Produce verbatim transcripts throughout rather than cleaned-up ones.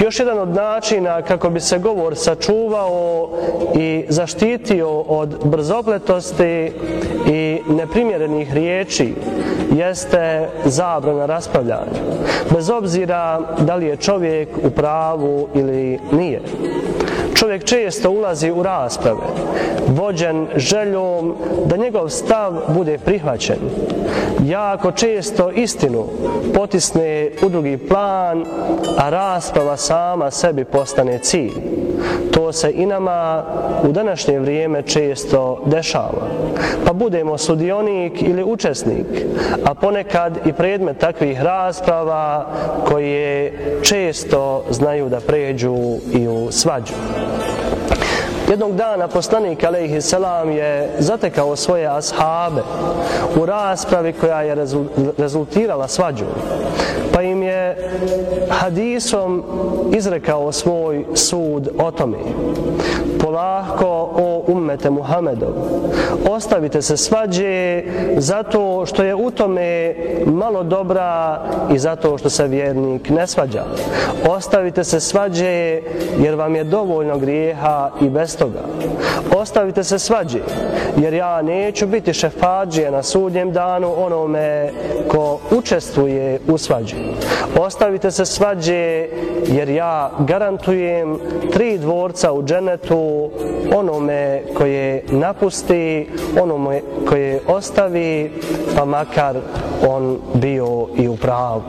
Još jedan od načina kako bi se govor sačuvao i zaštitio od brzopletosti i neprimjerenih riječi jeste zabrana raspravljanja. Bez obzira da li je čovjek u pravu ili nije. Čovjek često ulazi u rasprave, vođen željom da njegov stav bude prihvaćen. Jako često istinu potisne u drugi plan, a rasprava sama sebi postane cilj. To se i nama u današnje vrijeme često dešava. Pa budemo sudionik ili učesnik, a ponekad i predmet takvih rasprava koje često znaju da pređu i u svađu. Jednog dana poslanik alejhi selam je zatekao svoje ashabe u raspravi koja je rezultirala svađom, pa im je hadisom izrekao svoj sud o tome. Polako, o ummete Muhammedov, ostavite se svađe zato što je u tome malo dobra i zato što se vjernik ne svađa. Ostavite se svađe jer vam je dovoljno grijeha i bez toga. Ostavite se svađe jer ja neću biti šefadžija na sudnjem danu onome ko učestvuje u svađi. Ostavite se svađe jer ja garantujem tri dvorca u dženetu onome koje napusti, onome koje ostavi, pa makar on bio i u pravu.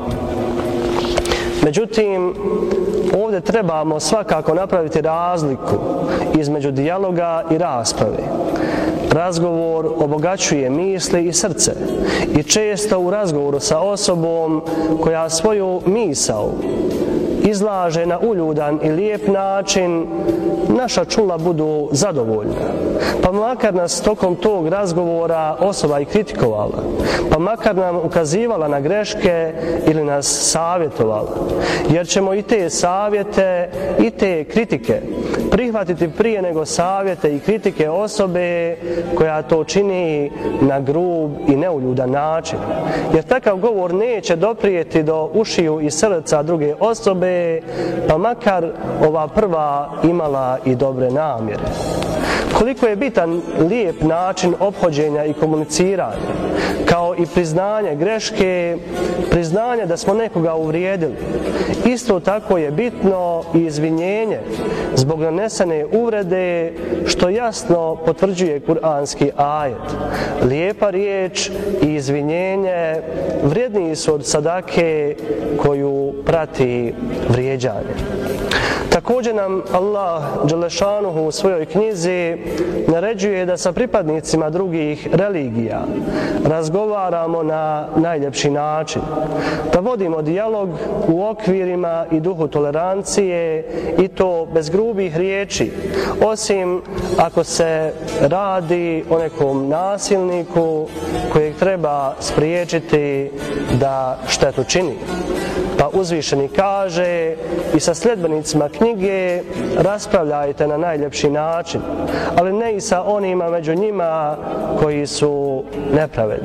Međutim, ovdje trebamo svakako napraviti razliku između dijaloga i rasprave. Razgovor obogaćuje misli i srce i često u razgovoru sa osobom koja svoju misao izlaže na uljudan i lijep način, naša čula budu zadovoljna. Pa makar nas tokom tog razgovora osoba i kritikovala, pa makar nam ukazivala na greške ili nas savjetovala, jer ćemo i te savjete i te kritike prihvatiti prije nego savjete i kritike osobe koja to čini na grub i neuljudan način. Jer takav govor neće doprijeti do ušiju i srca druge osobe, pa makar ova prva imala i dobre namjere. Koliko je bitan lijep način ophođenja i komuniciranja, kao i priznanje greške, priznanje da smo nekoga uvrijedili. Isto tako je bitno i izvinjenje zbog nanesene uvrede, što jasno potvrđuje kuranski ajet. Lijepa riječ i izvinjenje vrijedniji su od sadake koju prati vrijeđanje. Također nam Allah dželešanuhu u svojoj knjizi naređuje da sa pripadnicima drugih religija razgovaramo na najljepši način, da vodimo dijalog u okvirima i duhu tolerancije i to bez grubih riječi, osim ako se radi o nekom nasilniku kojeg treba spriječiti da štetu čini. Pa uzvišeni kaže i sa sljedbenicima knjige raspravljajte na najljepši način, ali ne i sa onima među njima koji su nepravedni.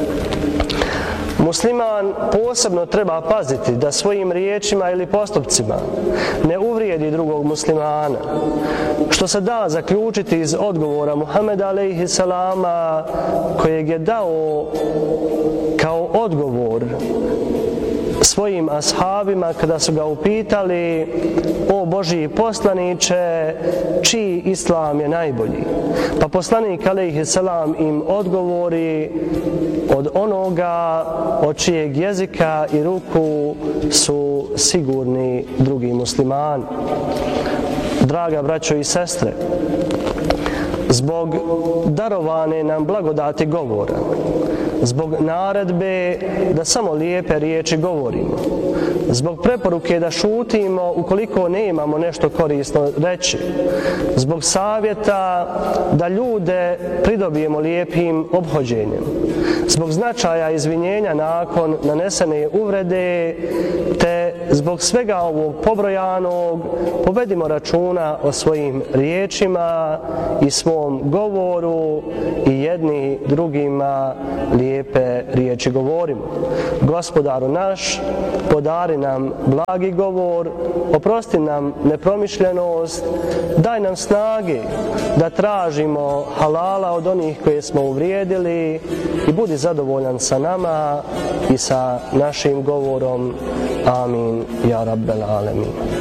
Musliman posebno treba paziti da svojim riječima ili postupcima ne uvrijedi drugog muslimana, što se da zaključiti iz odgovora Muhameda alejhi selama kojeg je dao kao odgovor svojim ashabima kada su ga upitali: o Božji poslaniče, čiji islam je najbolji? Pa poslanik alejhi selam im odgovori: od onoga od čijeg jezika i ruku su sigurni drugi muslimani. Draga braćo i sestre, zbog darovane nam blagodati govora, zbog naredbe da samo lijepe riječi govorimo, zbog preporuke da šutimo ukoliko ne imamo nešto korisno reći, zbog savjeta da ljude pridobijemo lijepim ophođenjem, zbog značaja izvinjenja nakon nanesene uvrede, te zbog svega ovog pobrojanog povedimo računa o svojim riječima i svom govoru i jedni drugima lijepe riječi govorimo. Gospodaru naš, podari nam blagi govor, oprosti nam nepromišljenost, daj nam snage da tražimo halala od onih koje smo uvrijedili i budi zadovoljan sa nama i sa našim govorom. Amin, ja rabbel alemin.